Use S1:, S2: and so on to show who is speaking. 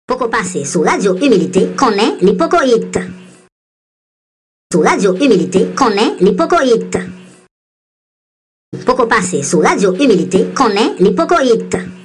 S1: Poko passe sous Radio Humilité, connaît l'hypocoïte. Sous Radio Humilité, connaît l'hypocoïte. Poko passe sous Radio Humilité, connaît l'hypocoïte.